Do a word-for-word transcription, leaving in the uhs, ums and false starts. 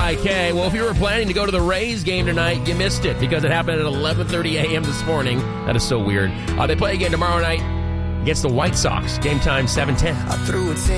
I K. Well, if you were planning to go to the Rays game tonight, you missed it because it happened at eleven thirty a.m. this morning. That is so weird. Uh, they play again tomorrow night against the White Sox. Game time seven ten. I threw it